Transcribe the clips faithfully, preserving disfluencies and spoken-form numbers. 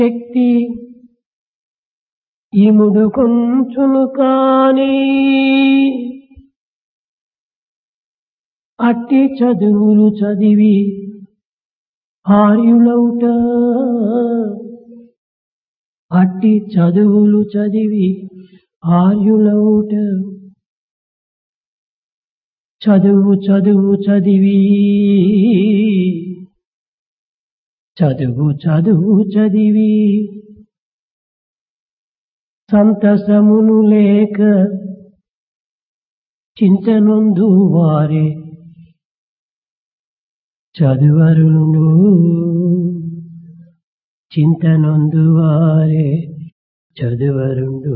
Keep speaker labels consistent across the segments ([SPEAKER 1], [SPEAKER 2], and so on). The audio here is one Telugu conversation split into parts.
[SPEAKER 1] శక్తి ఇముడు కొంచును కాని అట్టి చదువులు చదివి ఆర్యులౌట అట్టి చదువులు చదివి ఆర్యులౌట చదువు చదువు చదివి చదువు చదువు చదివి సంతసమును లేక చింతనొందు వారే చదువరులు చింతనొందు వారే చదువరుండు.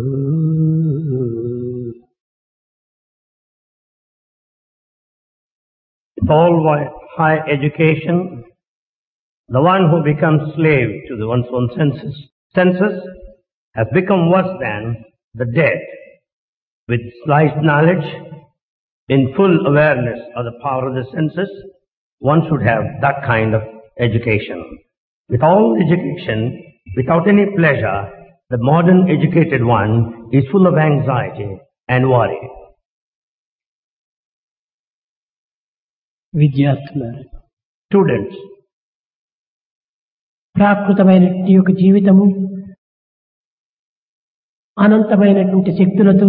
[SPEAKER 2] All high education, the one who becomes slave to the one's own senses, senses has become worse than the dead. With slight knowledge, in full awareness of the power of the senses, one should have that kind of education. With all education, without any pleasure, the modern educated one is full of anxiety and worry.
[SPEAKER 1] విద్యార్థులారా,
[SPEAKER 2] Students,
[SPEAKER 1] ప్రాకృతమైనటువంటి యొక్క జీవితము అనంతమైనటువంటి శక్తులతో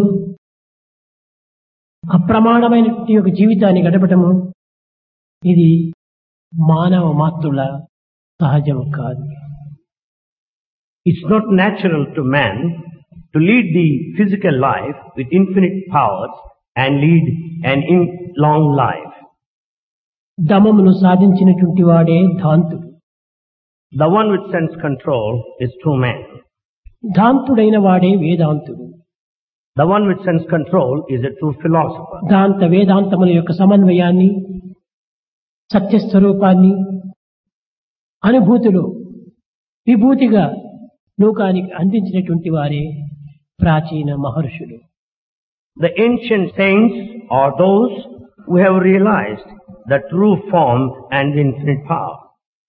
[SPEAKER 1] అప్రమాణమైనటువంటి యొక్క జీవితాన్ని గడపటము ఇది మానవ మాతృల సహజం కాదు.
[SPEAKER 2] it's not natural to man to lead the physical life with infinite powers and lead an in long life.
[SPEAKER 1] దమమును సాధించినటువంటి వాడే ధాంతుడు.
[SPEAKER 2] The one with sense control is true man.
[SPEAKER 1] ధాంతుడైన వాడే వేదాంతుడు.
[SPEAKER 2] The one with sense control is a true philosopher.
[SPEAKER 1] దాంత వేదాంతముల యొక్క సమన్వయాన్ని, సత్యస్వరూపాన్ని అనుభూతిలో విభూతిగా లోకానికి అందించినటువంటి వారే ప్రాచీన మహర్షులు.
[SPEAKER 2] The ancient saints are those who have realized the true form and infinite power.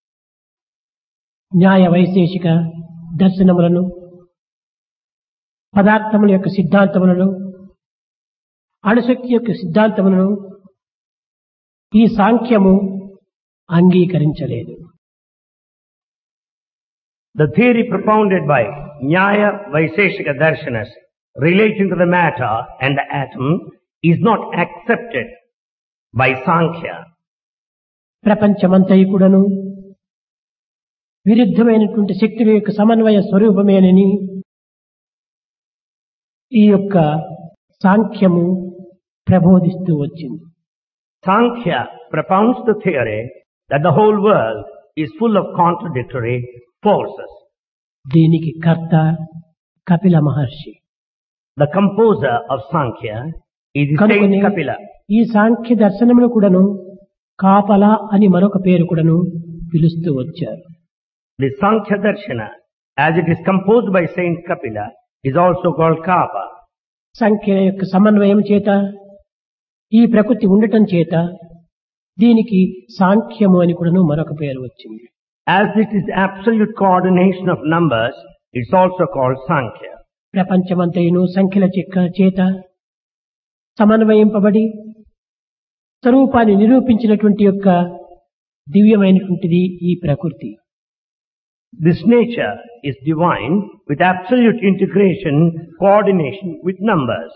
[SPEAKER 1] న్యాయ వైశేషిక దర్శనములను, పదార్థముల యొక్క సిద్ధాంతములను, అణుశక్తి యొక్క సిద్ధాంతములను ఈ సాంఖ్యము అంగీకరించలేదు.
[SPEAKER 2] The theory propounded by Nyaya Vaiseshika Darshanas relating to the matter and the atom is not accepted by Sankhya.
[SPEAKER 1] ప్రపంచమంతయు కూడాను విరుద్ధమైనటువంటి శక్తుల యొక్క సమన్వయ స్వరూపమేనని ఈ యొక్క సాంఖ్యము ప్రబోధిస్తూ వచ్చింది.
[SPEAKER 2] Sankhya propounds the theory that the whole world is full of contradictory forces.
[SPEAKER 1] దీనికి కర్త కపిల మహర్షి.
[SPEAKER 2] The composer of Sankhya is the
[SPEAKER 1] కనుకనే
[SPEAKER 2] saint Kapila.
[SPEAKER 1] ఈ సాంఖ్య దర్శనమును కూడాను కాపల అని మరొక పేరు కూడాను పిలుస్తూ వచ్చారు.
[SPEAKER 2] The Sankhya Darshana, as it is composed by Saint Kapila, is also called Kapa.
[SPEAKER 1] సంఖ్య యొక్క సమన్వయం చేత, ఈ ప్రకృతి ఉండటం చేత దీనికి సాంఖ్యము అని కూడాను మరొక పేరు వచ్చింది.
[SPEAKER 2] As it is absolute coordination of numbers, it's also called Sankhya.
[SPEAKER 1] ప్రపంచమంతయును సంఖ్యల చెక్క చేత సమన్వయింపబడి స్వరూపాన్ని నిరూపించినటువంటి యొక్క దివ్యమైనటువంటిది ఈ ప్రకృతి.
[SPEAKER 2] This nature is divine with absolute integration, coordination with numbers.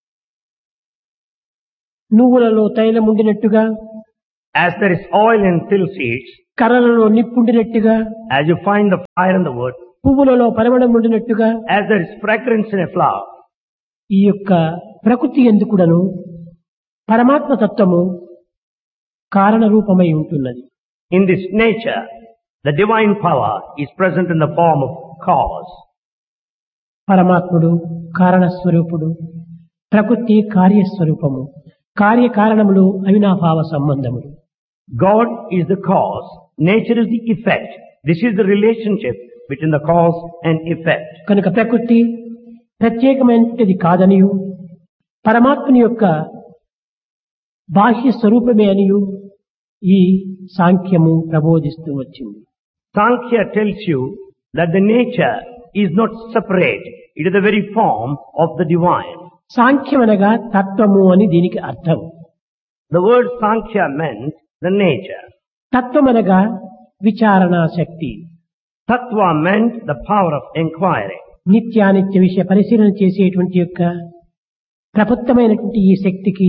[SPEAKER 1] నువ్వులలో తైలం ఉండినట్టుగా,
[SPEAKER 2] As there is oil in till seeds,
[SPEAKER 1] కర్రలలో నిప్పుండినట్టుగా,
[SPEAKER 2] as you find the fire in the wood,
[SPEAKER 1] పువ్వులలో పరిమళం ఉండినట్టుగా,
[SPEAKER 2] as there is fragrance in a flower,
[SPEAKER 1] ఈ యొక్క ప్రకృతి ఎందుకుడను పరమాత్మ తత్వము కారణ రూపమై ఉంటున్నది.
[SPEAKER 2] in this nature, the divine power is present in the form of cause.
[SPEAKER 1] పరమాత్ముడు కారణస్వరూపుడు, ప్రకృతి కార్యస్వరూపము, కార్యకారణములు అవినాభావ సంబంధములు.
[SPEAKER 2] God is the cause, nature is the effect. This is the relationship between the cause and effect.
[SPEAKER 1] కనుక ప్రకృతి ప్రత్యేకమైనది కాదనియు, పరమాత్మని యొక్క బాహ్య స్వరూపమే అనియు ఈ సాంఖ్యము ప్రబోధిస్తూ వచ్చింది.
[SPEAKER 2] Sankhya tells you that the nature is not separate. It is the very form of the divine.
[SPEAKER 1] సాంఖ్యమనగా తత్వము అని దీనికి అర్థం.
[SPEAKER 2] The word Sankhya meant the nature.
[SPEAKER 1] తత్వమనగా విచారణా Shakti.
[SPEAKER 2] Tattva meant the power of inquiry.
[SPEAKER 1] నిత్యానిత్య విషయ పరిశీలన చేసేటువంటి యొక్క ప్రబుద్ధమైనటువంటి ఈ శక్తికి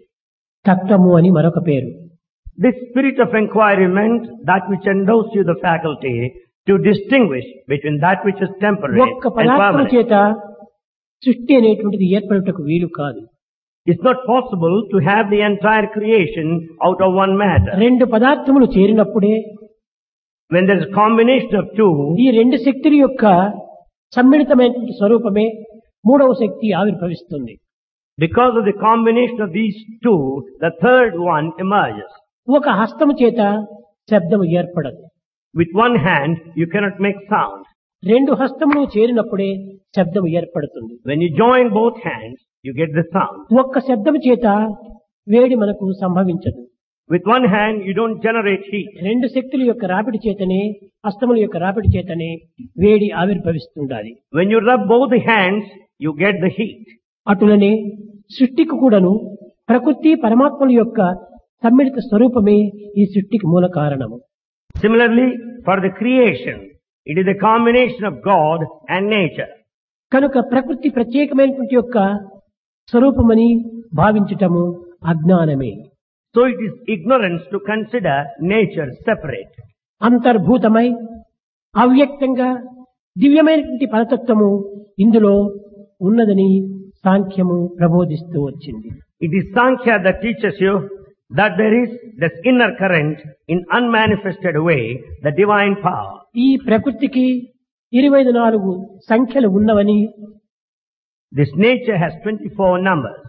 [SPEAKER 1] తత్వము అని మరొక పేరు.
[SPEAKER 2] This spirit of inquiry meant that which endows you the faculty to distinguish between that which is temporary
[SPEAKER 1] ఒక్క
[SPEAKER 2] and
[SPEAKER 1] పదార్థము
[SPEAKER 2] permanent.
[SPEAKER 1] చేత సృష్టి అనేటువంటిది ఏర్పడుటకు వీలు కాదు.
[SPEAKER 2] It's not possible to have the entire creation out of one matter.
[SPEAKER 1] రెండు పదార్థములు చేరినప్పుడే
[SPEAKER 2] When there is a combination of two,
[SPEAKER 1] ఈ రెండు శక్తుల యొక్క సమ్మిళితమైనటువంటి స్వరూపమే మూడవ శక్తి ఆవిర్భవిస్తుంది.
[SPEAKER 2] because of the combination of these two, the third one emerges.
[SPEAKER 1] ఒక హస్తము చేత శబ్దము ఏర్పడదు.
[SPEAKER 2] With one hand, you cannot make sound.
[SPEAKER 1] రెండు హస్తములు చేరినప్పుడే శబ్దము ఏర్పడుతుంది.
[SPEAKER 2] When you join both hands, you get the sound.
[SPEAKER 1] ఒక్క శబ్దము చేత వేడి మనకు సంభవించదు.
[SPEAKER 2] With one hand, you don't generate heat.
[SPEAKER 1] రెండు శక్తుల యొక్క రాపిడి చేతనే హస్తముల యొక్క రాపిడి చేతనే వేడి ఆవిర్భవిస్తుండాలి.
[SPEAKER 2] When you rub both the hands, you get the heat.
[SPEAKER 1] అటులనే సృష్టికి కూడాను ప్రకృతి పరమాత్మల యొక్క సమ్మిళిత స్వరూపమే ఈ సృష్టికి మూల కారణము.
[SPEAKER 2] Similarly, for the creation, it is a combination of God and nature.
[SPEAKER 1] కనుక ప్రకృతి ప్రత్యేకమైనటువంటి యొక్క స్వరూపమని భావించటము అజ్ఞానమే.
[SPEAKER 2] So it is ignorance to consider nature separate.
[SPEAKER 1] అంతర్భూతమై అవ్యక్తంగా దివ్యమైనటువంటి పరతత్వము ఇందులో ఉన్నదని సాంఖ్యము ప్రబోధిస్తూ వచ్చింది.
[SPEAKER 2] It is Sankhya that teaches you that there is this inner current in unmanifested way, the divine power.
[SPEAKER 1] ఈ ప్రకృతికి ఇరవై నాలుగు సంఖ్యలు ఉన్నవని,
[SPEAKER 2] This nature has twenty-four numbers,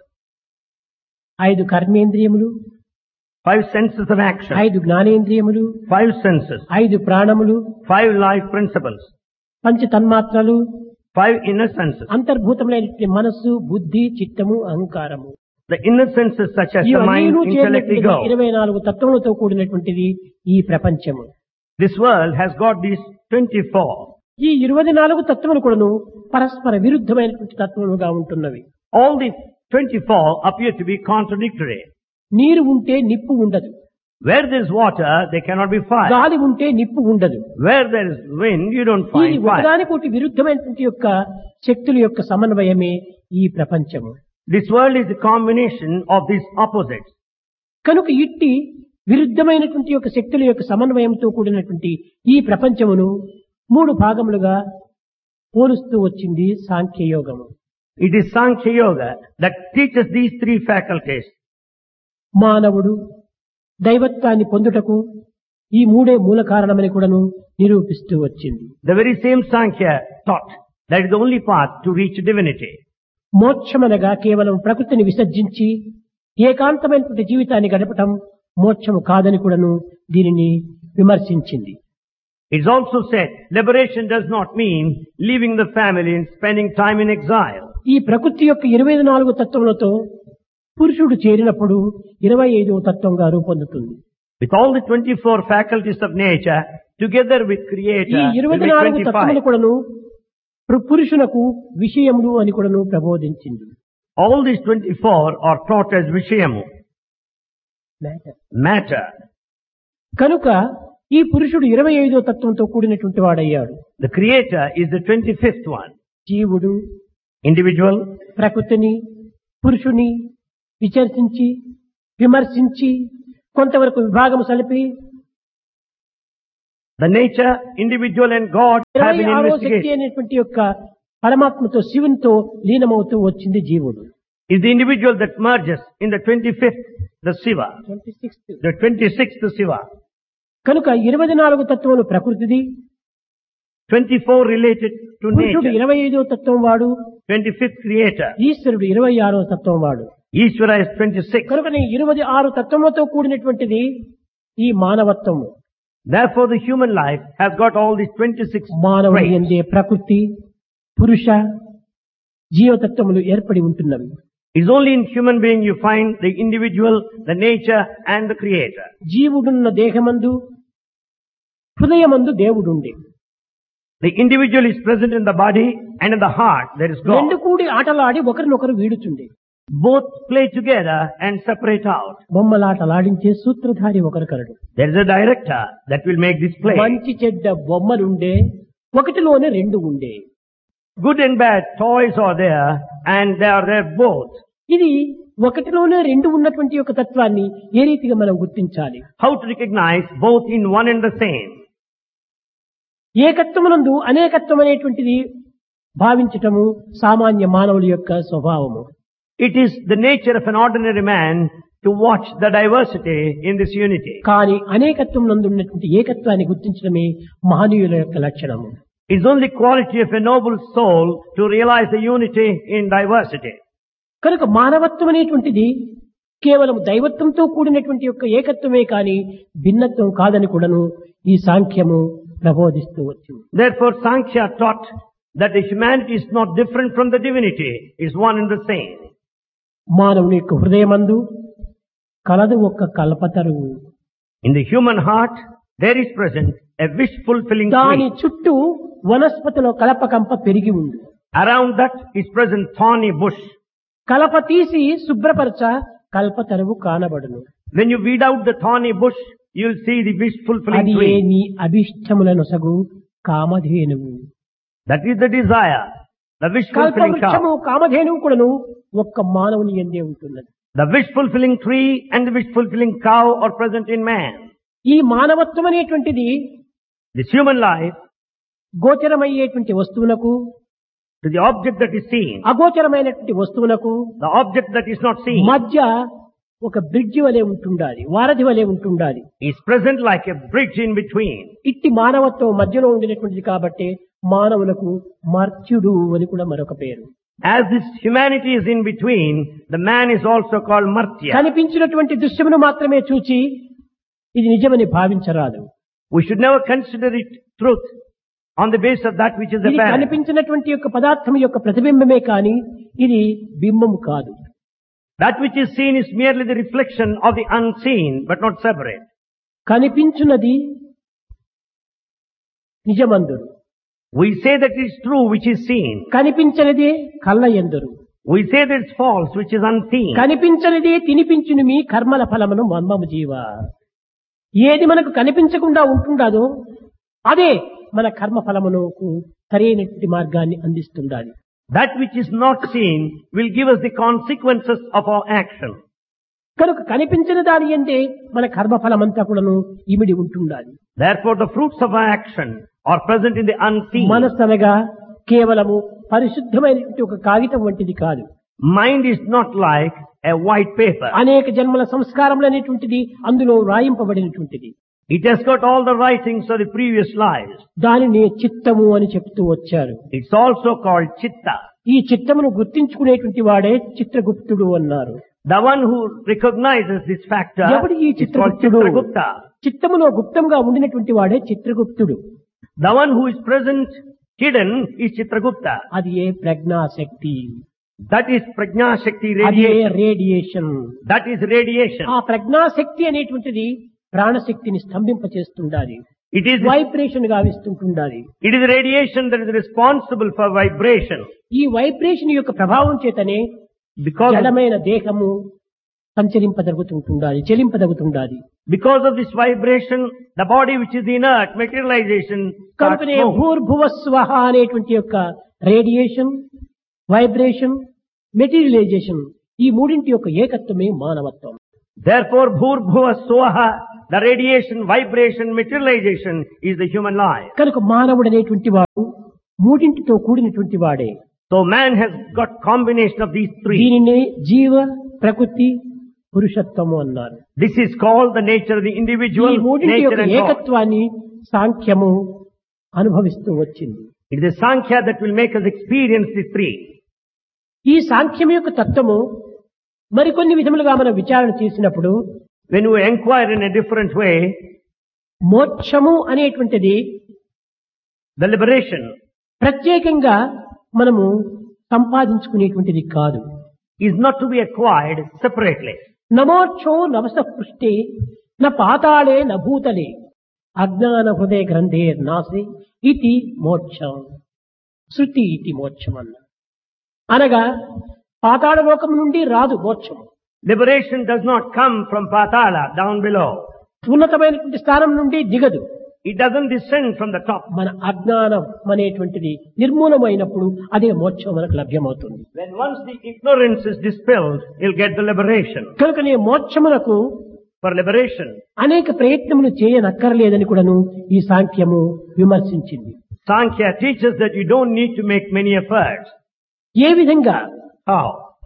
[SPEAKER 1] ఐదు కర్మేంద్రియములు,
[SPEAKER 2] five senses of action,
[SPEAKER 1] ఐదు జ్ఞానేంద్రియములు,
[SPEAKER 2] five senses,
[SPEAKER 1] ఐదు ప్రాణములు,
[SPEAKER 2] five life principles,
[SPEAKER 1] పంచ తన్మాత్రలు,
[SPEAKER 2] five inner senses.
[SPEAKER 1] అంతర్భూతమైనటువంటి మనస్సు, బుద్ధి, చిత్తము, అహంకారము.
[SPEAKER 2] The inner senses such as the mind,
[SPEAKER 1] ఇవన్నీ
[SPEAKER 2] intellect,
[SPEAKER 1] చేరినటువంటి
[SPEAKER 2] ego.
[SPEAKER 1] ఇరవై నాలుగు తత్వములతో కూడినటువంటిది ఈ ప్రపంచము.
[SPEAKER 2] This world has got these twenty-four.
[SPEAKER 1] ఈ ఇరవై నాలుగు తత్వములు కూడాను పరస్పర విరుద్ధమైనటువంటి తత్వములుగా ఉంటున్నవి.
[SPEAKER 2] All these twenty-four appear to be contradictory.
[SPEAKER 1] నీరు ఉంటే నిప్పు ఉండదు.
[SPEAKER 2] Where there is water, there cannot be fire.
[SPEAKER 1] గాలి ఉంటే నిప్పు ఉండదు.
[SPEAKER 2] Where there is wind, you don't
[SPEAKER 1] ఈ
[SPEAKER 2] find fire.
[SPEAKER 1] ఒకదానికోటి విరుద్ధమైనటువంటి యొక్క శక్తుల యొక్క సమన్వయమే ఈ ప్రపంచము.
[SPEAKER 2] This world is a combination of these opposites.
[SPEAKER 1] కనుక ఇట్టి విరుద్ధమైనటువంటి యొక్క శక్తుల యొక్క సమన్వయంతో కూడినటువంటి ఈ ప్రపంచమును మూడు భాగములుగా పోలుస్తూ వచ్చింది సాంఖ్యయోగము.
[SPEAKER 2] It is Sankhya Yoga that teaches these three faculties.
[SPEAKER 1] మానవుడు దైవత్వాన్ని పొందుటకు ఈ మూడే మూల కారణమని కూడాను నిరూపిస్తూ వచ్చింది.
[SPEAKER 2] The very same Sankhya taught that is the only path to reach divinity.
[SPEAKER 1] మోక్షమనగా కేవలం ప్రకృతిని విసర్జించి ఏకాంతమైనటువంటి జీవితాన్ని గడపటం మోక్షము కాదని కూడాను దీనిని విమర్శించింది.
[SPEAKER 2] It's also said liberation does not mean leaving the family and spending time in exile.
[SPEAKER 1] ఈ ప్రకృతి యొక్క ఇరవై నాలుగు తత్వములతో పురుషుడు చేరినప్పుడు ఇరవై ఐదవ తత్వంగా రూపొందుతుంది.
[SPEAKER 2] With all the twenty-four faculties of nature together with
[SPEAKER 1] ఈ
[SPEAKER 2] Creator,
[SPEAKER 1] ఇరవై
[SPEAKER 2] will be
[SPEAKER 1] నాలుగు తత్వములు
[SPEAKER 2] twenty-five.
[SPEAKER 1] కూడాను పు- పురుషునకు విషయములు అని కూడాను ప్రబోధించింది.
[SPEAKER 2] All these twenty-four are taught as Vishayamu, matter.
[SPEAKER 1] కనుక ఈ పురుషుడు ఇరవై ఐదో తత్వంతో కూడినటువంటి వాడయ్యాడు.
[SPEAKER 2] The Creator is the twenty-fifth one.
[SPEAKER 1] జీవుడు
[SPEAKER 2] Individual,
[SPEAKER 1] ప్రకృతిని పురుషుని విచర్శించి విమర్శించి కొంతవరకు విభాగము సలిపి
[SPEAKER 2] the nature, individual and God have
[SPEAKER 1] ఇరవై
[SPEAKER 2] been
[SPEAKER 1] ఆరో శక్తి
[SPEAKER 2] investigated.
[SPEAKER 1] అనేటువంటి యొక్క పరమాత్మతో శివునితో లీనమవుతూ వచ్చింది జీవుడు.
[SPEAKER 2] Is the individual that merges in the twenty-fifth, the Shiva, the twenty-sixth, the Shiva.
[SPEAKER 1] కనుక ఇరవై నాలుగు తత్వములు ప్రకృతిది,
[SPEAKER 2] twenty-four related to
[SPEAKER 1] పురుషుడు
[SPEAKER 2] nature,
[SPEAKER 1] ఇరవై ఐదో తత్వం వాడు,
[SPEAKER 2] twenty-fifth Creator.
[SPEAKER 1] ఈశ్వరుడు ఇరవై ఆరో తత్వం వాడు.
[SPEAKER 2] Ishvara is twenty-six.
[SPEAKER 1] కనుక ఇరవై ఆరు తత్వములతో కూడినటువంటిది ఈ మానవత్వము.
[SPEAKER 2] Therefore the human life has got all these twenty-six
[SPEAKER 1] మానవుని
[SPEAKER 2] traits.
[SPEAKER 1] యందే ప్రకృతి పురుష జీవతత్వములు ఏర్పడి ఉంటున్నవి.
[SPEAKER 2] It's only in human being you find the individual, the nature and the Creator.
[SPEAKER 1] జీవుడున్న దేహమందు హృదయమందు దేవుడుండే.
[SPEAKER 2] The individual is present in the body and in the heart there is
[SPEAKER 1] రెండు
[SPEAKER 2] God.
[SPEAKER 1] కూడి ఆటలాడి ఒకరినొకరు వీడుచుండే.
[SPEAKER 2] Both play together and separate out.
[SPEAKER 1] బొమ్మలాటలాడించే సూత్రధారి ఒకరు కలడు.
[SPEAKER 2] There is a director that will make this play.
[SPEAKER 1] మంచి చెడ్డ బొమ్మలుండే, ఒకటిలోనే రెండు ఉండే.
[SPEAKER 2] Good and bad toys are there and they are there both.
[SPEAKER 1] ఇది ఒకటిలోనే రెండు ఉన్నటువంటి ఒక తత్వాన్ని ఏ రీతిగా మనం గుర్తించాలి?
[SPEAKER 2] How to recognize both in one and the same?
[SPEAKER 1] ఏకత్వమునందు అనేకత్వం అనేటువంటిది భావించటము సామాన్య మానవుల యొక్క స్వభావము.
[SPEAKER 2] It is the nature of an ordinary man to watch the diversity in this unity.
[SPEAKER 1] కానీ అనేకత్వం నందు ఉన్నటువంటి ఏకత్వాన్ని గుర్తించడమే మహనీయుల యొక్క లక్షణము.
[SPEAKER 2] It's only quality of a noble soul to realize the unity in diversity.
[SPEAKER 1] కనుక మానవత్వం అనేటువంటిది కేవలం దైవత్వంతో కూడినటువంటి యొక్క ఏకత్వమే కానీ భిన్నత్వం కాదని కూడాను ఈ సాంఖ్యము ప్రబోధిస్తూ వచ్చింది.
[SPEAKER 2] Therefore Sankhya taught that the humanity is not different from the divinity, it's one and the same.
[SPEAKER 1] మానవుని యొక్క హృదయమందు కలదు ఒక్క కల్పతరువు.
[SPEAKER 2] In the human heart there is present a wish fulfilling
[SPEAKER 1] దాని
[SPEAKER 2] tree.
[SPEAKER 1] చుట్టూ వనస్పతిలో కలపకంప పెరిగి ఉంది.
[SPEAKER 2] Around that is present thorny bush.
[SPEAKER 1] కలప తీసి శుభ్రపరచ కల్పతరువు కానబడును.
[SPEAKER 2] When you weed out the thorny bush, you'll see the wish fulfilling
[SPEAKER 1] అది
[SPEAKER 2] tree.
[SPEAKER 1] నీ అభిష్టములను సగు కామధేనువు.
[SPEAKER 2] That is the desire, the wish fulfilling
[SPEAKER 1] కల్పవృక్షము
[SPEAKER 2] cow.
[SPEAKER 1] కామధేనువు కూడాను ఒక్క మానవుని యందే ఉంటున్నది.
[SPEAKER 2] The wish fulfilling tree and the wish fulfilling cow are present in man.
[SPEAKER 1] ఈ మానవత్వం అనేటువంటిది
[SPEAKER 2] This human life,
[SPEAKER 1] గోచరమయ్యేటువంటి వస్తువునకు,
[SPEAKER 2] to the object that is seen,
[SPEAKER 1] అగోచరమైనటువంటి వస్తువునకు
[SPEAKER 2] the object that is not seen,
[SPEAKER 1] మధ్య ఒక బ్రిడ్జి వలె ఉంటుండాలి, వారధి వలె ఉంటుండాలి.
[SPEAKER 2] is present like a bridge in between.
[SPEAKER 1] ఇట్టి మానవత్వం మధ్యలో ఉండినటువంటిది కాబట్టి మానవులకు మర్త్యుడు అని కూడా మరొక పేరు.
[SPEAKER 2] As this humanity is in between, the man is also called Martya.
[SPEAKER 1] కనిపించినటువంటి దృశ్యమును మాత్రమే చూచి ఇది నిజమని భావించరాదు.
[SPEAKER 2] We should never consider it truth on the basis of that which is
[SPEAKER 1] ఇది
[SPEAKER 2] apparent.
[SPEAKER 1] కనిపించినటువంటి యొక్క పదార్థం యొక్క ప్రతిబింబమే కాని ఇది బింబము కాదు.
[SPEAKER 2] That which is seen is merely the reflection of the unseen, but not separate.
[SPEAKER 1] కనిపించున్నది నిజమందురు,
[SPEAKER 2] We say that it is true which is seen.
[SPEAKER 1] కనిపించనిదే కళ్ళ ఎందరు.
[SPEAKER 2] We say that it's false which is unseen.
[SPEAKER 1] కనిపించనిదే తినిపించును మీ కర్మల ఫలమును మన్మము జీవ. ఏది మనకు కనిపించకుండా ఉంటుండదో అదే మన కర్మ ఫలమునకు సరైనటువంటి మార్గాన్ని అందిస్తుండాలి.
[SPEAKER 2] That which is not seen will give us the consequences of our action.
[SPEAKER 1] కనుక కనిపించిన దాని యందే మన కర్మ ఫలమంతా కూడాను ఇమిడి ఉంటుండాలి.
[SPEAKER 2] Therefore the fruits of our action are present in the unseen.
[SPEAKER 1] మనస్సు అనగా కేవలము పరిశుద్ధమైనటువంటి ఒక కాగితం వంటిది కాదు.
[SPEAKER 2] Mind is not like a white paper.
[SPEAKER 1] అనేక జన్మల సంస్కారములు అనేటువంటిది అందులో రాయింపబడినటువంటిది.
[SPEAKER 2] It has got all the writings of the previous lives.
[SPEAKER 1] దానిని చిత్తము అని చెప్తూ వచ్చారు.
[SPEAKER 2] It's also called chitta.
[SPEAKER 1] ఈ చిత్తమును గుర్తించుకునేటువంటి వాడే చిత్రగుప్తుడు అన్నారు.
[SPEAKER 2] The one who recognizes this factor
[SPEAKER 1] ఎవడు ఈ
[SPEAKER 2] is called
[SPEAKER 1] చిత్రగుప్తుడు?
[SPEAKER 2] Chitragupta.
[SPEAKER 1] చిత్తములో గుప్తంగా ఉండినటువంటి వాడే చిత్రగుప్తుడు.
[SPEAKER 2] The one who is present hidden is Chitragupta.
[SPEAKER 1] అది ఏ ప్రజ్ఞాశక్తి,
[SPEAKER 2] That is Prajna Shakti
[SPEAKER 1] అది ఏ
[SPEAKER 2] radiation.
[SPEAKER 1] Radiation.
[SPEAKER 2] That is radiation.
[SPEAKER 1] ఆ ప్రజ్ఞాశక్తి అనేటువంటిది ప్రాణశక్తిని స్తంభింపచేస్తుండాలి,
[SPEAKER 2] It is,
[SPEAKER 1] vibration గావిస్తుంటుండాలి.
[SPEAKER 2] it is radiation that is responsible for vibration.
[SPEAKER 1] ఈ వైబ్రేషన్ యొక్క ప్రభావం చేతనే
[SPEAKER 2] Because of,
[SPEAKER 1] జడమైన దేహము సంచరింపదగుతుండాలి, చెలింపదగుతుండాలి.
[SPEAKER 2] because of this vibration, the body which is inert, materialization, starts
[SPEAKER 1] కనుకనే
[SPEAKER 2] moving.
[SPEAKER 1] భూర్భువ స్వహ అనేటువంటి యొక్క రేడియేషన్, వైబ్రేషన్, మెటీరియలైజేషన్ ఈ మూడింటి యొక్క ఏకత్వమే మానవత్వం.
[SPEAKER 2] Therefore, Bhurbhuva Swaha, the radiation, vibration, materialization is the human life.
[SPEAKER 1] కనుక మానవుడు అనేటువంటి వాడు మూడింటితో కూడినటువంటి వాడే.
[SPEAKER 2] So man has got combination of these three.
[SPEAKER 1] దీనిని జీవ, ప్రకృతి, పురుషత్వము అన్నారు.
[SPEAKER 2] This is called the nature of the individual,
[SPEAKER 1] ఈ మూడింటి
[SPEAKER 2] nature
[SPEAKER 1] యొక్క
[SPEAKER 2] and God.
[SPEAKER 1] ఏకత్వాన్ని సాంఖ్యము అనుభవిస్తూ వచ్చింది.
[SPEAKER 2] It is the Sankhya that will make us experience the three.
[SPEAKER 1] ఈ సాంఖ్యం యొక్క తత్వము మరికొన్ని విధములుగా మనం విచారణ చేసినప్పుడు
[SPEAKER 2] When we inquire in a different way,
[SPEAKER 1] మోక్షము అనేటువంటిది
[SPEAKER 2] the liberation
[SPEAKER 1] ప్రత్యేకంగా మనము సంపాదించుకునేటువంటిది కాదు.
[SPEAKER 2] is not to be acquired separately.
[SPEAKER 1] నమోక్షో నవస పృష్టే న పాతాళే న భూతలే. అజ్ఞాన హృదయ గ్రంథే నాసి ఇతి మోక్షం శృతి ఇతి మోక్షం అన్న అనగా పాతాళ లోకం నుండి రాదు మోక్షం.
[SPEAKER 2] Liberation does not come from Patala, down below.
[SPEAKER 1] ఉన్నతమైనటువంటి స్థానం నుండి దిగదు.
[SPEAKER 2] It doesn't descend from the top.
[SPEAKER 1] మన అజ్ఞానం అనేటువంటిది నిర్మూలమైనప్పుడు అదే మోక్షం మనకు లభ్యమవుతుంది.
[SPEAKER 2] When once the ignorance is dispelled, you'll get the liberation.
[SPEAKER 1] కనుకనే మోక్షమునకు
[SPEAKER 2] For liberation,
[SPEAKER 1] అనేక ప్రయత్నములు చేయనక్కర్లేదని కూడాను ఈ సాంఖ్యము విమర్శించింది.
[SPEAKER 2] Sankhya teaches that you don't need to make many efforts.
[SPEAKER 1] ఏ విధంగా
[SPEAKER 2] How?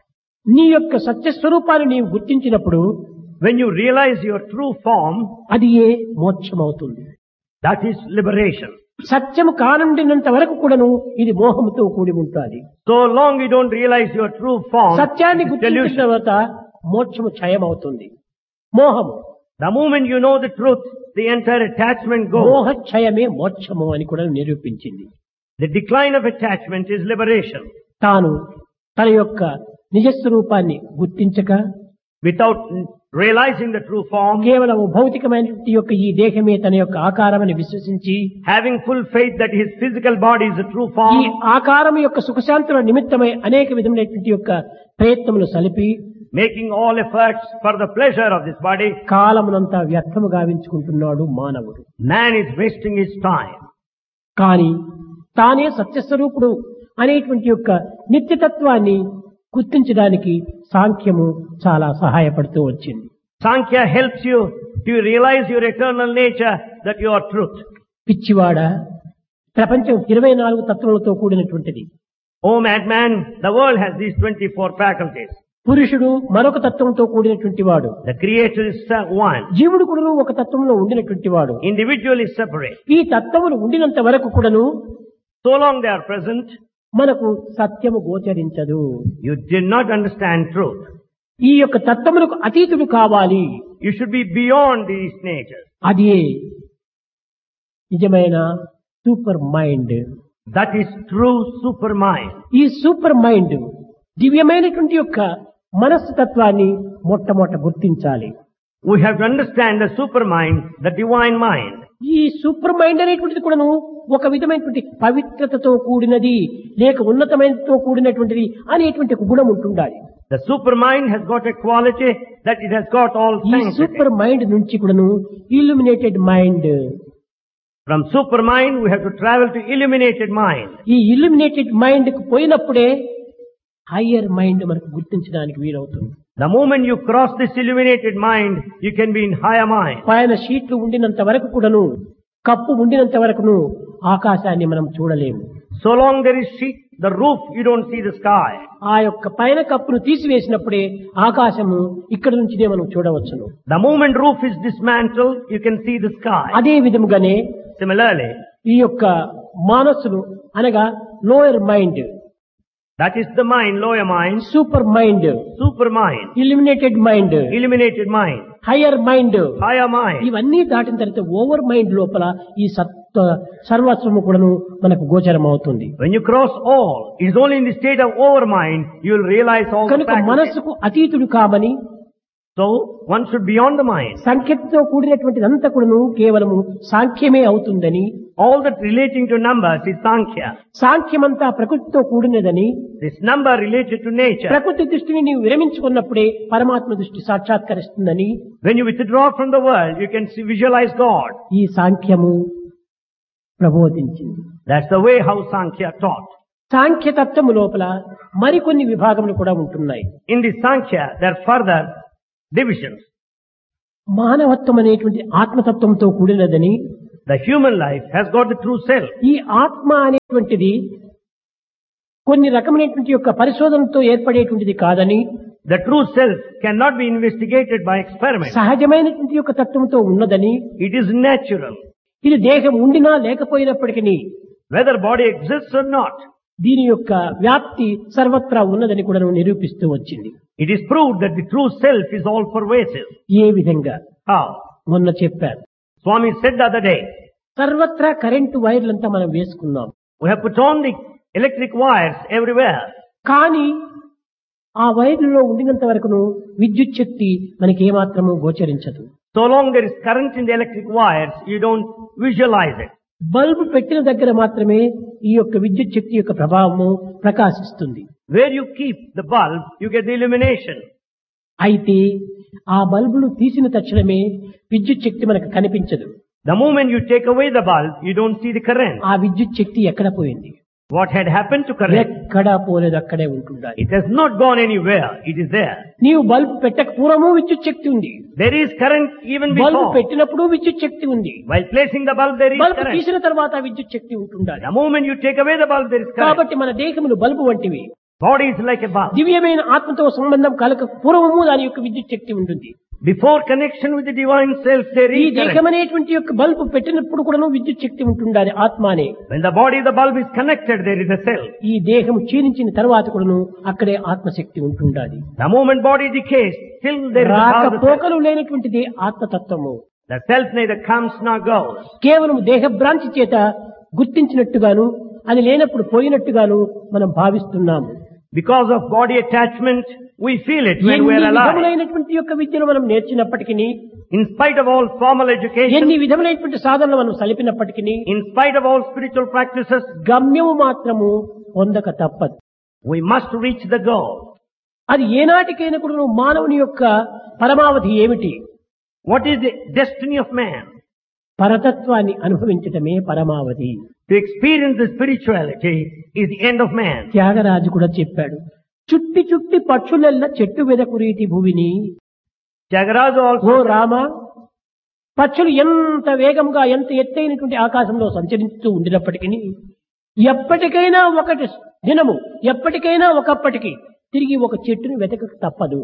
[SPEAKER 1] నీ యొక్క సత్యస్వరూపాన్ని నీవు గుర్తించినప్పుడు
[SPEAKER 2] When you realize your true form,
[SPEAKER 1] అది ఏ మోక్షమవుతుంది.
[SPEAKER 2] that is liberation.
[SPEAKER 1] సత్యము కానుండినంత వరకు కూడాను ఇది మోహముతో కూడి ఉంటుంది.
[SPEAKER 2] So long you don't realize your true form,
[SPEAKER 1] సత్యాన్ని
[SPEAKER 2] it's
[SPEAKER 1] గుర్తించిన
[SPEAKER 2] delusion.
[SPEAKER 1] తర్వాత మోక్షము క్షయమవుతుంది. మోహము
[SPEAKER 2] The moment you know the truth, the entire attachment goes.
[SPEAKER 1] మోహ క్షయమే మోక్షము అని కూడా నిరూపించింది.
[SPEAKER 2] The decline of attachment is liberation.
[SPEAKER 1] తాను తన యొక్క నిజస్వరూపాన్ని గుర్తించక
[SPEAKER 2] Without realizing the true form,
[SPEAKER 1] కేవలం భౌతికమైనటువంటి యొక్క ఈ దేహమే తన యొక్క ఆకారమని విశ్వసించి
[SPEAKER 2] having full faith that his physical body is the true
[SPEAKER 1] ఈ
[SPEAKER 2] form,
[SPEAKER 1] ఆకారం యొక్క సుఖశాంతుల నిమిత్తమై అనేక విధమైనటువంటి యొక్క ప్రయత్నములు సలిపి
[SPEAKER 2] making all efforts for the pleasure of this body,
[SPEAKER 1] కాలమునంతా వ్యర్థము గావించుకుంటున్నాడు మానవుడు.
[SPEAKER 2] man is wasting his time.
[SPEAKER 1] కానీ తానే సత్యస్వరూపుడు అనేటువంటి యొక్క నిత్యతత్వాన్ని గుర్తించడానికి సాంఖ్యము చాలా సహాయపడుతూ వచ్చింది.
[SPEAKER 2] Sankhya helps you to realize your eternal nature, that you are truth.
[SPEAKER 1] పిచ్చివాడ, ప్రపంచం ఇరవై నాలుగు తత్వములతో కూడినటువంటిది.
[SPEAKER 2] Oh madman, the world has these twenty-four faculties.
[SPEAKER 1] పురుషుడు మరొక తత్వంతో కూడినటువంటి వాడు.
[SPEAKER 2] The creator is one.
[SPEAKER 1] జీవుడు కూడా ఒక తత్వంలో ఉండినటువంటి వాడు.
[SPEAKER 2] Individual is separate.
[SPEAKER 1] ఈ తత్వములు ఉండినంత వరకు కూడాను
[SPEAKER 2] So long they are present,
[SPEAKER 1] మనకు సత్యము గోచరించదు.
[SPEAKER 2] you did not understand truth.
[SPEAKER 1] ఈ యొక్క తత్వములకు అతీతుడు కావాలి.
[SPEAKER 2] You should be beyond these natures.
[SPEAKER 1] అది నిజమైన super mind.
[SPEAKER 2] That is true supermind.
[SPEAKER 1] ఈ సూపర్ మైండ్ దివ్యమైనటువంటి యొక్క మనస్సు తత్వాన్ని మొట్టమొదట గుర్తించాలి.
[SPEAKER 2] We have to understand the supermind, the divine mind.
[SPEAKER 1] ఈ సూపర్ మైండ్ అనేటువంటిది కూడాను ఒక విధమైనటువంటి పవిత్రతతో కూడినది, లేక ఉన్నతమైనతో కూడినటువంటిది అనేటువంటి ఒక గుణం ఉంటుండాలి.
[SPEAKER 2] The supermind has got a quality that it has got all
[SPEAKER 1] ఈ
[SPEAKER 2] sanctity.
[SPEAKER 1] సూపర్ మైండ్ నుంచి కూడాను illuminated mind,
[SPEAKER 2] From supermind we have to travel to illuminated mind.
[SPEAKER 1] ఈ ఇల్యూమినేటెడ్ మైండ్ కు పోయినప్పుడే హయ్యర్ మైండ్ మనకు గుర్తించడానికి వీలవుతుంది.
[SPEAKER 2] The moment you cross this illuminated mind, you can be in higher mind.
[SPEAKER 1] పైన షీట్లు ఉండినంత వరకు కూడాను, కప్పు ఉండినంత వరకును ఆకాశాన్ని మనం చూడలేము.
[SPEAKER 2] So long there is sheet, the roof, you don't see the sky.
[SPEAKER 1] ఆ యొక్క పైన కప్పును తీసివేసినప్పుడే ఆకాశము ఇక్కడ నుంచినే మనం చూడవచ్చును.
[SPEAKER 2] The moment roof is dismantled, you can see the sky.
[SPEAKER 1] అదే విధముగానే
[SPEAKER 2] Similarly,
[SPEAKER 1] ఈ యొక్క మానసును అనగా lower mind,
[SPEAKER 2] that is the mind, lower mind,
[SPEAKER 1] super mind,
[SPEAKER 2] supermind,
[SPEAKER 1] illuminated mind,
[SPEAKER 2] illuminated mind,
[SPEAKER 1] higher mind,
[SPEAKER 2] higher mind.
[SPEAKER 1] ఇవన్నీ దాటిన తర్వాత ఓవర్ మైండ్ లోపల ఈ సత్వ సర్వస్వము కూడాను మనకు గోచరం అవుతుంది.
[SPEAKER 2] When you cross all, it is only in the state of overmind you will realize all the
[SPEAKER 1] కనుక
[SPEAKER 2] faculties.
[SPEAKER 1] మనస్సుకు అతీతుడు కామని
[SPEAKER 2] So one should be beyond the mind.
[SPEAKER 1] సంఖ్యతో కూడినటువంటిదంతా కూడాను కేవలము సాంఖ్యమే అవుతుందని,
[SPEAKER 2] All that relating to numbers is Sankhya.
[SPEAKER 1] సాంఖ్యమంతా ప్రకృతితో కూడినదని,
[SPEAKER 2] This number related to nature.
[SPEAKER 1] ప్రకృతి దృష్టిని నీవు విరమించుకున్నప్పుడే పరమాత్మ దృష్టి సాక్షాత్కరిస్తుందని
[SPEAKER 2] When you withdraw from the world, you can see, visualize God.
[SPEAKER 1] ఈ సాంఖ్యము ప్రబోధించింది.
[SPEAKER 2] That's the way how Sankhya taught.
[SPEAKER 1] సాంఖ్య తత్వము లోపల మరికొన్ని విభాగములు కూడా ఉంటున్నాయి.
[SPEAKER 2] In the Sankhya, there are further divisions.
[SPEAKER 1] మానవత్వం అనేటువంటి ఆత్మతత్వంతో కూడినదని,
[SPEAKER 2] The human life has got the true self.
[SPEAKER 1] ఈ ఆత్మ అనేటువంటిది కొన్ని రకమైనటువంటి యొక్క పరిశోధనతో ఏర్పడేటువంటిది కాదని,
[SPEAKER 2] The true self cannot be investigated by experiment.
[SPEAKER 1] సహజమైనటువంటి యొక్క తత్వంతో ఉన్నదని,
[SPEAKER 2] It is natural.
[SPEAKER 1] ఇది దేహం ఉండినా లేకపోయినప్పటికీ
[SPEAKER 2] Whether body exists or not,
[SPEAKER 1] దీని యొక్క వ్యాప్తి సర్వత్రా ఉన్నదని కూడా నిరూపిస్తూ వచ్చింది.
[SPEAKER 2] it is proved that the true self is all pervasive.
[SPEAKER 1] ఏ విధంగా
[SPEAKER 2] How?
[SPEAKER 1] మొన్న చెప్పారు,
[SPEAKER 2] Swami said the other day,
[SPEAKER 1] సర్వత్రా కరెంటు వైర్లంతా మనం వేసుకున్నాం.
[SPEAKER 2] we have put on the electric wires everywhere.
[SPEAKER 1] కానీ ఆ వైర్లలో ఉండినంత వరకును విద్యుత్ శక్తి మనకి ఏమాత్రము గోచరించదు.
[SPEAKER 2] So long there is current in the electric wires, you don't visualize it.
[SPEAKER 1] Bulb పెట్టిన దగ్గర మాత్రమే ఈ యొక్క విద్యుత్ శక్తి యొక్క ప్రభావము ప్రకాశిస్తుంది.
[SPEAKER 2] Where you keep the bulb, you get the illumination.
[SPEAKER 1] అయితే ఆ బల్బును తీసిన తక్షణమే విద్యుత్ శక్తి మనకు కనిపించదు.
[SPEAKER 2] The moment you take away the bulb, you don't see the current.
[SPEAKER 1] ఆ విద్యుత్ శక్తి ఎక్కడ పోయింది?
[SPEAKER 2] What had happened to current?
[SPEAKER 1] ఎక్కడా పోలేదు, అక్కడే ఉంటుండాలి.
[SPEAKER 2] It has not gone anywhere. It is there.
[SPEAKER 1] నీవు బల్బు పెట్టక పూర్వము విద్యుత్ శక్తి ఉంది.
[SPEAKER 2] There is current even
[SPEAKER 1] bulb
[SPEAKER 2] before.
[SPEAKER 1] పెట్టినప్పుడు విద్యుత్ శక్తి ఉంది.
[SPEAKER 2] While placing the bulb, there is
[SPEAKER 1] bulb
[SPEAKER 2] current.
[SPEAKER 1] తీసిన తర్వాత విద్యుత్ శక్తి ఉంటుండాలి.
[SPEAKER 2] The moment you take away the bulb, there is current.
[SPEAKER 1] కాబట్టి మన దేహములు బల్బు వంటివి.
[SPEAKER 2] Body is like a bulb.
[SPEAKER 1] దివ్యమైన ఆత్మతో సంబంధం కలక పూర్వము దాని యొక్క విద్యుత్ శక్తి ఉంటుంది.
[SPEAKER 2] Before connection with the divine self, there
[SPEAKER 1] ఈ
[SPEAKER 2] is current.
[SPEAKER 1] దేహమనేటువంటి యొక్క బల్బు పెట్టినప్పుడు కూడా విద్యుత్ శక్తి ఉంటుండాలి. ఆత్మానే.
[SPEAKER 2] When the body, the bulb is connected, there is a self.
[SPEAKER 1] ఈ దేహం క్షీణించిన తర్వాత కూడాను అక్కడే ఆత్మశక్తి ఉంటుండాలి.
[SPEAKER 2] The moment body decays, still there is a
[SPEAKER 1] రాక
[SPEAKER 2] power of the self.
[SPEAKER 1] పోకలు లేనటువంటిది ఆత్మతత్వము.
[SPEAKER 2] The self neither comes nor goes.
[SPEAKER 1] కేవలం దేహభ్రాంతి చేత గుర్తించినట్టుగాను అది లేనప్పుడు పోయినట్టుగాను మనం భావిస్తున్నాము.
[SPEAKER 2] Because of body attachment, we feel it when we
[SPEAKER 1] ఎన్ని
[SPEAKER 2] are alive.
[SPEAKER 1] విధములైనటువంటి యొక్క విద్యను మనం నేర్చినప్పటికీ,
[SPEAKER 2] In spite of all formal education,
[SPEAKER 1] ఎన్ని విధములైనటువంటి సాధనలు మనం సలిపినప్పటికీ,
[SPEAKER 2] in spite of all spiritual practices,
[SPEAKER 1] గమ్యము మాత్రము పొందక తప్పదు.
[SPEAKER 2] we must reach the goal.
[SPEAKER 1] అది ఏనాటికైనా కూడా మానవుని యొక్క పరమావధి ఏమిటి?
[SPEAKER 2] What is the destiny of man?
[SPEAKER 1] పరతత్వాన్ని అనుభవించటమే పరమావధి.
[SPEAKER 2] To experience the spirituality is the end of man.
[SPEAKER 1] Tyagaraju కూడా చెప్పాడు, చుట్టి చుట్టి పక్షులెల్ల చెట్టు వెదకు రీతి భూమిని.
[SPEAKER 2] Tyagaraja
[SPEAKER 1] ఓ
[SPEAKER 2] also,
[SPEAKER 1] రామ, పక్షులు ఎంత వేగంగా ఎంత ఎత్తైనటువంటి ఆకాశంలో సంచరిస్తూ ఉండినప్పటికీ ఎప్పటికైనా ఒకటి దినము ఎప్పటికైనా ఒకప్పటికి తిరిగి ఒక చెట్టును వెతక తప్పదు.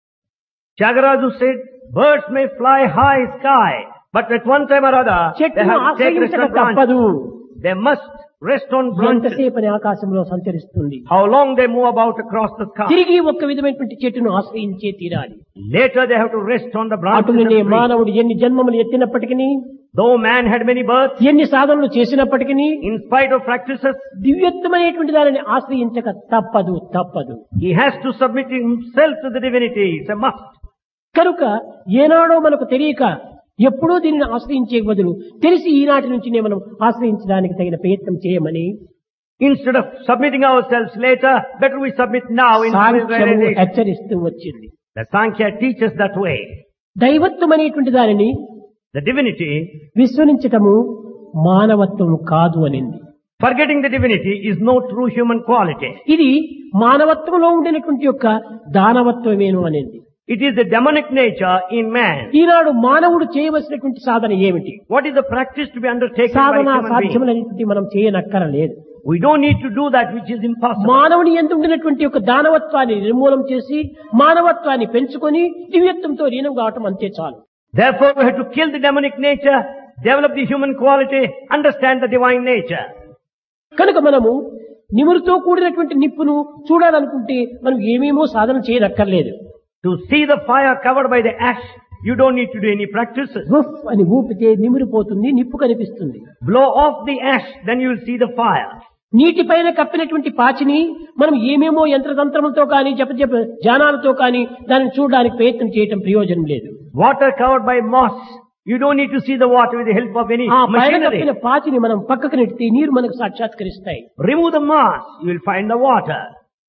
[SPEAKER 2] Tyagaraja said, birds may fly high sky, but at one time or other, they
[SPEAKER 1] చెట్టును
[SPEAKER 2] have to take rest
[SPEAKER 1] ఆశ్రయించక
[SPEAKER 2] on branches.
[SPEAKER 1] తప్పదు.
[SPEAKER 2] They must rest on branches.
[SPEAKER 1] ఎంతసేపని ఆకాశంలో సంచరిస్తుంది.
[SPEAKER 2] How long they move about across the sky.
[SPEAKER 1] తిరిగి ఒక్క విధమైనటువంటి చెట్టును ఆశ్రయించే తీరాలి.
[SPEAKER 2] Later they have to rest on the branches of
[SPEAKER 1] అటునే
[SPEAKER 2] the tree.
[SPEAKER 1] మానవుడు ఎన్ని జన్మములు ఎత్తినప్పటికీ,
[SPEAKER 2] Though man had many births,
[SPEAKER 1] ఎన్ని సాధనలు చేసినప్పటికీ
[SPEAKER 2] in spite of practices,
[SPEAKER 1] దివ్యత్వమైనటువంటి దానిని ఆశ్రయించక తప్పదు తప్పదు.
[SPEAKER 2] he has to submit himself to the divinity. It's a must.
[SPEAKER 1] కనుక ఏనాడో మనకు తెలియక ఎప్పుడూ దీనిని ఆశ్రయించే బదులు తెలిసి ఈనాటి నుంచినే మనం ఆశ్రయించడానికి తగిన ప్రయత్నం చేయమని
[SPEAKER 2] Instead of submitting ourselves later, better we submit now in
[SPEAKER 1] సాంఖ్యము
[SPEAKER 2] realization.
[SPEAKER 1] హెచ్చరిస్తూ వచ్చింది.
[SPEAKER 2] The Sankhya teaches that way.
[SPEAKER 1] దైవత్వం అనేటువంటి దానిని
[SPEAKER 2] The divinity,
[SPEAKER 1] విశ్వసించటము మానవత్వము కాదు అనింది.
[SPEAKER 2] forgetting the divinity is no true human quality.
[SPEAKER 1] ఇది మానవత్వంలో ఉండినటువంటి యొక్క దానవత్వమేను అనేది.
[SPEAKER 2] It is the demonic nature in man.
[SPEAKER 1] ఈనాడు మానవుడు చేయవలసినటువంటి సాధన ఏమిటి?
[SPEAKER 2] What is the practice to be undertaken by
[SPEAKER 1] Sadhana
[SPEAKER 2] human being?
[SPEAKER 1] సాధ్యములనేటువంటి మనం చేయనక్కరలేదు.
[SPEAKER 2] We don't need to do that which is impossible.
[SPEAKER 1] మానవుని యందు ఉండినటువంటి యొక్క దానవత్వాన్ని నిర్మూలం చేసి మానవత్వాన్ని పెంచుకొని దివ్యత్వంతో లీనం కావటం అంతే చాలు.
[SPEAKER 2] Therefore we have to kill the demonic nature, develop the human quality, understand the divine nature.
[SPEAKER 1] కనుక మనము నిమురుతో కూడినటువంటి నిప్పును చూడాలనుకుంటే మనం ఏమేమో సాధన చేయనక్కర్లేదు.
[SPEAKER 2] To see the fire covered by the ash, you don't need to do any practices.
[SPEAKER 1] ఉఫ్ అని ఊపితే నిమిరిపోతుంది, నిప్పు కనిపిస్తుంది.
[SPEAKER 2] Blow off the ash, then you will see the fire.
[SPEAKER 1] నీటిపైన కప్పినటువంటి పాచిని మనం ఏమేమో యంత్రతంత్రములతో కానీ జప జప జానాలతో కానీ దానిని చూడడానికి ప్రయత్నం చేయటం ప్రయోజనం లేదు.
[SPEAKER 2] Water covered by moss, you don't need to see the water with the help of any
[SPEAKER 1] ఆ పైన కప్పిన
[SPEAKER 2] machinery.
[SPEAKER 1] పాచిని మనం పక్కకు నెట్టితే నీరు మనకు సాక్షాత్కరిస్తాయి.
[SPEAKER 2] Remove the moss, you will find the water.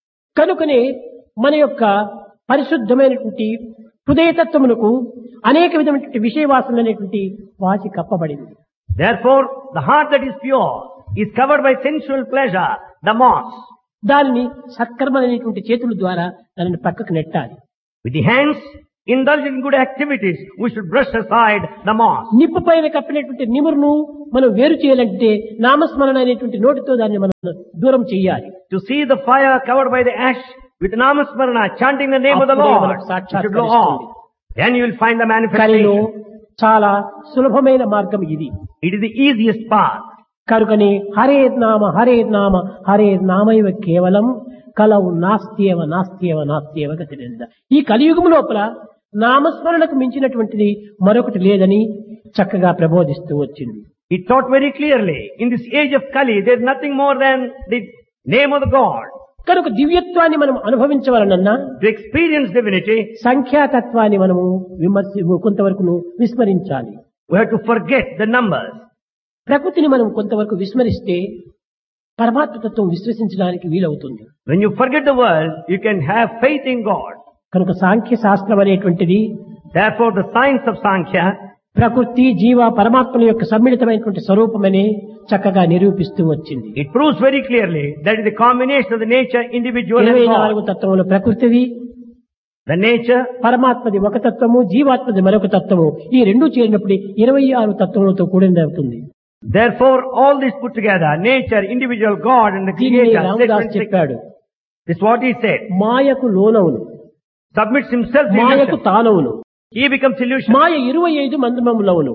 [SPEAKER 1] కనుకనే మన యొక్క పరిశుద్ధమైనటువంటి హృదయతత్వమునకు అనేక విధమైనటువంటి విషయవాసన అనేటువంటి వాసి కప్పబడింది.
[SPEAKER 2] Therefore, the heart that is pure is covered by sensual pleasure, the moss.
[SPEAKER 1] దానిని సత్కర్మలైనటువంటి చేతుల ద్వారా దానిని పక్కకు నెట్టాలి.
[SPEAKER 2] With the hands, indulge in good activities, we should brush aside the moss.
[SPEAKER 1] నిప్పు పైన కప్పినటువంటి నిమురును మనం వేరు చేయాలంటే నామస్మరణ అనేటువంటి నోటితో దాన్ని మనం దూరం చేయాలి.
[SPEAKER 2] To see the fire covered by the ash, with namasmarana, chanting the name of the
[SPEAKER 1] అప్పుడే
[SPEAKER 2] Lord,
[SPEAKER 1] మనకు
[SPEAKER 2] you should blow off. Then you will find the
[SPEAKER 1] కలిలో
[SPEAKER 2] manifestation.
[SPEAKER 1] చాలా సులభమైన మార్గం ఇది.
[SPEAKER 2] It is the easiest path.
[SPEAKER 1] కనుకనే హరే నామ హరే నామ హరే నామైవ కేవలం కలవు నాస్త్యేవ నాస్త్యేవ నాస్త్యేవ గతిరేంద. ఈ కలియుగం లోపల నామస్మరణకు మించినటువంటిది మరొకటి లేదని చక్కగా ప్రబోధిస్తూ వచ్చింది.
[SPEAKER 2] It taught very clearly, in this age of Kali, there is nothing more than the name of the God.
[SPEAKER 1] కనుక దివ్యత్వాన్ని మనం అనుభవించవలనన్నా
[SPEAKER 2] To experience divinity,
[SPEAKER 1] సంఖ్యాతత్వాన్ని మనము విమర్శ కొంతవరకు విస్మరించాలి.
[SPEAKER 2] we have to forget the numbers.
[SPEAKER 1] ప్రకృతిని మనం కొంతవరకు విస్మరిస్తే పరమాత్మతత్వం విశ్వసించడానికి వీలవుతుంది.
[SPEAKER 2] When you forget the world, you can have faith in God.
[SPEAKER 1] కనుక సాంఖ్య శాస్త్రం అనేటువంటిది
[SPEAKER 2] Therefore, the science of Sankhya,
[SPEAKER 1] ప్రకృతి జీవ పరమాత్మల యొక్క సమ్మిళితమైనటువంటి స్వరూపమని చక్కగా నిరూపిస్తూ వచ్చింది.
[SPEAKER 2] it proves very clearly that is the combination of the nature, individual
[SPEAKER 1] ఇరవై
[SPEAKER 2] and
[SPEAKER 1] నాలుగు
[SPEAKER 2] God.
[SPEAKER 1] తత్వములు ప్రకృతివి,
[SPEAKER 2] The nature,
[SPEAKER 1] పరమాత్మది ఒక తత్వము, జీవాత్మది మరొక తత్వము. ఈ రెండు చేరినప్పుడు ఇరవై ఆరు తత్వములతో కూడినది అవుతుంది.
[SPEAKER 2] therefore, all this put together, nature, individual, God and the
[SPEAKER 1] దీన్ని
[SPEAKER 2] Creator,
[SPEAKER 1] రామదాస్
[SPEAKER 2] sacred six.
[SPEAKER 1] చెప్పాడు.
[SPEAKER 2] This is what he said.
[SPEAKER 1] మాయకు లోనవును,
[SPEAKER 2] Submits himself to
[SPEAKER 1] మాయకు
[SPEAKER 2] illusion.
[SPEAKER 1] తానవును,
[SPEAKER 2] He becomes illusion.
[SPEAKER 1] మాయ ఇరవై ఐదు మర్మములవును,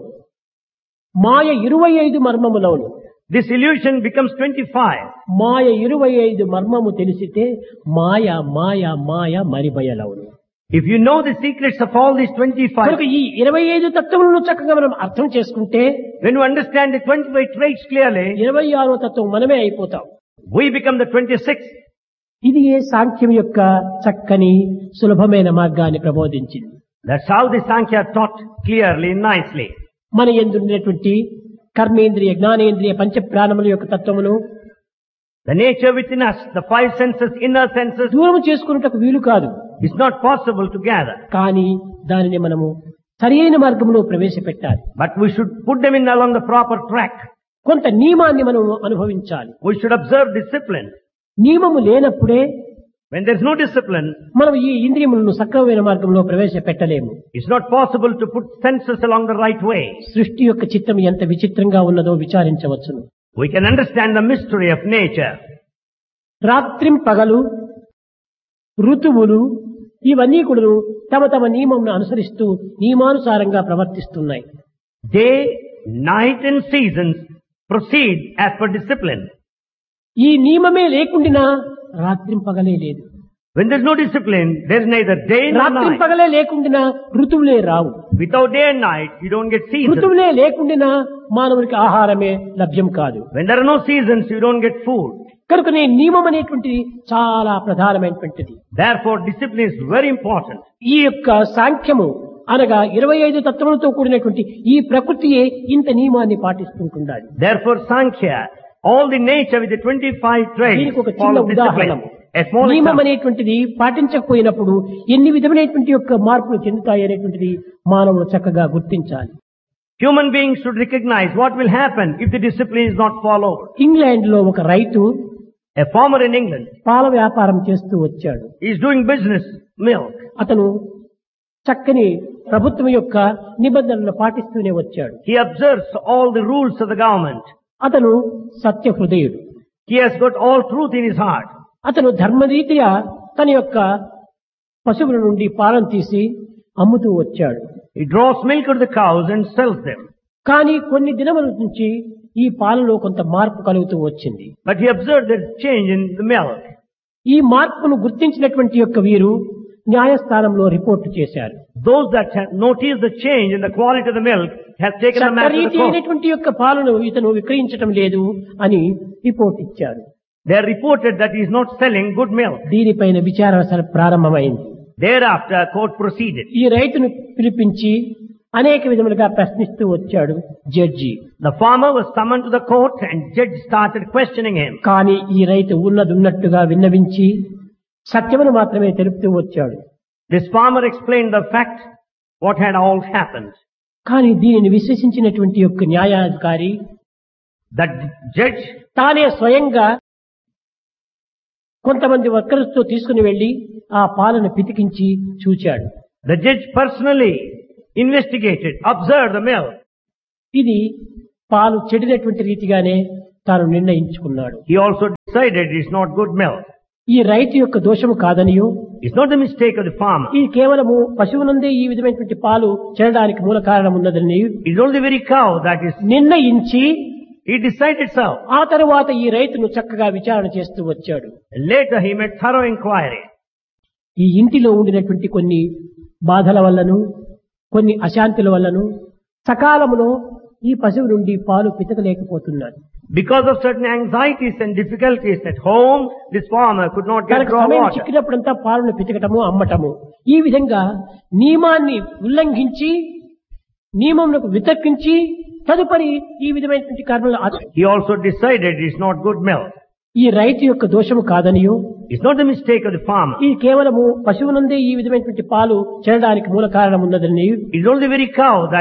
[SPEAKER 1] మాయ ఇరవై ఐదు మర్మములవును.
[SPEAKER 2] This illusion becomes twenty-five.
[SPEAKER 1] మాయ ఇరవై ఐదు మర్మము తెలిసితే మాయ మాయ మాయ మరిబయలవును.
[SPEAKER 2] If you know the secrets of all these twenty-five,
[SPEAKER 1] కనుక ఈ ఇరవై ఐదు తత్వములను చక్కగా మనం అర్థం చేసుకుంటే
[SPEAKER 2] when you understand the twenty-five traits clearly,
[SPEAKER 1] ఇరవై ఆరో తత్వం మనమే అయిపోతాం.
[SPEAKER 2] we become the twenty-sixth.
[SPEAKER 1] ఇది ఏ సాంఖ్యం యొక్క చక్కని సులభమైన మార్గాన్ని ప్రబోధించింది.
[SPEAKER 2] That's how the Sankhya taught clearly, nicely.
[SPEAKER 1] మన యందు ఉండేటువంటి కర్మేంద్రియ జ్ఞానేంద్రియ పంచ ప్రాణముల యొక్క తత్వమును
[SPEAKER 2] The nature within us, the five senses, inner senses,
[SPEAKER 1] దూరం చేసుకున్నటకు వీలు కాదు.
[SPEAKER 2] is not possible to gather.
[SPEAKER 1] కానీ దానిని మనము సరైన మార్గంలో ప్రవేశపెట్టాలి.
[SPEAKER 2] But we should put them in along the proper track.
[SPEAKER 1] కొంత నియమాన్ని మనం అనుభవించాలి.
[SPEAKER 2] We should observe discipline.
[SPEAKER 1] నియమము లేనప్పుడే
[SPEAKER 2] When there's no discipline,
[SPEAKER 1] మనం ఈ ఇంద్రియములను సక్రమమైన మార్గంలో ప్రవేశపెట్టలేము.
[SPEAKER 2] it's not possible to put senses along the right way.
[SPEAKER 1] సృష్టి యొక్క చిత్తం ఎంత విచిత్రంగా ఉన్నదో విచారించవచ్చును.
[SPEAKER 2] We can understand the mystery of nature.
[SPEAKER 1] రాత్రిం పగలు, ఋతువులు ఇవన్నీ కూడా తమ తమ నియమమును అనుసరిస్తూ నియమానుసారంగా ప్రవర్తిస్తున్నాయి.
[SPEAKER 2] Day, night and seasons proceed as per discipline.
[SPEAKER 1] ఈ నియమమే లేకుండా రాత్రిం పగలే లేదు.
[SPEAKER 2] When there's no discipline, there's neither day nor
[SPEAKER 1] రాత్రిం
[SPEAKER 2] night.
[SPEAKER 1] పగలే లేకుండా ఋతువులే రావు.
[SPEAKER 2] Without day and night, you don't get seasons.
[SPEAKER 1] ఋతువులే లేకుండా మానవునికి ఆహారమే లభ్యం కాదు.
[SPEAKER 2] When there are no seasons, you don't get food.
[SPEAKER 1] కనుక నీ నియమం అనేటువంటిది చాలా ప్రధానమైనటువంటిది.
[SPEAKER 2] Therefore, discipline is very important.
[SPEAKER 1] ఈ యొక్క సాంఖ్యము అనగా ఇరవై ఐదు తత్వములతో కూడినటువంటి ఈ ప్రకృతియే ఇంత నియమాన్ని పాటిస్తుంటుండాలి.
[SPEAKER 2] Therefore, Sankhya, all the nature with the twenty-five traits,
[SPEAKER 1] దీనికి ఒక చిన్న
[SPEAKER 2] follow
[SPEAKER 1] ఉదాహరణ.
[SPEAKER 2] discipline. A small
[SPEAKER 1] నియమం
[SPEAKER 2] example.
[SPEAKER 1] అనేటువంటిది పాటించకపోయినప్పుడు ఎన్ని విధమైనటువంటి యొక్క మార్పులు చెందుతాయి అనేటువంటిది మానవుడు చక్కగా గుర్తించాలి.
[SPEAKER 2] Human beings should recognize what will happen if the discipline is not followed.
[SPEAKER 1] England లో ఒక రైతు
[SPEAKER 2] A farmer in England
[SPEAKER 1] పాల వ్యాపారం చేస్తూ వచ్చాడు.
[SPEAKER 2] is doing business, milk.
[SPEAKER 1] అతను చక్కని ప్రభుత్వం యొక్క నిబంధనలను పాటిస్తూనే వచ్చాడు.
[SPEAKER 2] He observes all the rules of the government.
[SPEAKER 1] అతను సత్య హృదయుడు.
[SPEAKER 2] He has got all truth in his heart.
[SPEAKER 1] అతను ధర్మరీత్యా తన యొక్క పశువుల నుండి పాలను తీసి అమ్ముతూ వచ్చాడు.
[SPEAKER 2] He draws milk out of the cows and sells them.
[SPEAKER 1] కానీ కొన్ని దినముల నుంచి ఈ పాలలో కొంత మార్పు కలుగుతూ వచ్చింది.
[SPEAKER 2] But he observed that change in the milk.
[SPEAKER 1] ఈ మార్పును గుర్తించినటువంటి యొక్క వీరు న్యాయస్థానంలో రిపోర్టు చేశారు.
[SPEAKER 2] Those that have noticed the change in the quality of the milk have taken the matter to
[SPEAKER 1] చట్టరీతి
[SPEAKER 2] the court.
[SPEAKER 1] అయినటువంటి యొక్క పాలను ఇతను విక్రయించడం లేదు అని రిపోర్ట్ ఇచ్చారు.
[SPEAKER 2] They are reported that he is not selling good milk.
[SPEAKER 1] దీనిపైన విచారణ సర- ప్రారంభమైంది.
[SPEAKER 2] Thereafter, court proceeded.
[SPEAKER 1] ఈ రైతును పిలిపించి అనేక విధములుగా ప్రశ్నిస్తూ వచ్చాడు judge.
[SPEAKER 2] The farmer was summoned to the court and judge started questioning him.
[SPEAKER 1] కానీ ఈ రైతు ఉన్నదున్నట్టుగా విన్నవించి సత్యమును మాత్రమే తెలుపుతూ వచ్చాడు.
[SPEAKER 2] This farmer explained the fact, what had all happened.
[SPEAKER 1] కానీ దీనిని విశ్వసించినటువంటి యొక్క న్యాయాధికారి
[SPEAKER 2] That judge,
[SPEAKER 1] తానే స్వయంగా కొంతమంది వర్కర్స్ తో తీసుకుని వెళ్లి ఆ పాలను పితికించి చూచాడు.
[SPEAKER 2] the judge personally investigated, observed the milk.
[SPEAKER 1] ఇది పాలు చెడినటువంటి రీతిగానే తాను నిర్ణయించుకున్నాడు.
[SPEAKER 2] He also decided it's not good milk.
[SPEAKER 1] ఈ రైతు యొక్క దోషము కాదనియో,
[SPEAKER 2] It's not the mistake of the farmer.
[SPEAKER 1] ఇది కేవలము పశువునందే ఈ విధమైనటువంటి పాలు చెడడానికి మూల కారణం ఉన్నదని
[SPEAKER 2] It's only the very cow that is,
[SPEAKER 1] నిర్ణయించి
[SPEAKER 2] he decided so.
[SPEAKER 1] ఆ తరువాత ఈ రైతును చక్కగా విచారణ చేస్తూ వచ్చాడు.
[SPEAKER 2] Later he made thorough inquiry.
[SPEAKER 1] ఈ ఇంటిలో ఉండినటువంటి కొన్ని బాధల వల్లను కొన్ని అశాంతుల వల్లను సకాలంలో ఈ పశువు నుండి పాలు పితకలేకపోతున్నాడు.
[SPEAKER 2] Because of certain anxieties and difficulties at home, this farmer could not get
[SPEAKER 1] తనకు
[SPEAKER 2] raw
[SPEAKER 1] సమయం
[SPEAKER 2] water.
[SPEAKER 1] చిక్కినప్పుడంతా పాలను పితకటము అమ్మటము ఈ విధంగా నియమాన్ని ఉల్లంఘించి నియమమునకు వితర్కించి తదుపరి ఈ విధమైనటువంటి కర్మలు ఆచ-
[SPEAKER 2] He also decided it's not good milk.
[SPEAKER 1] ఈ రైతు యొక్క దోషము కాదనియో
[SPEAKER 2] It's not the mistake of the farmer.
[SPEAKER 1] ఇది కేవలము పశువు నుండే ఈ విధమైనటువంటి పాలు చేరడానికి మూల కారణం ఉన్నదని
[SPEAKER 2] It's only the very cow that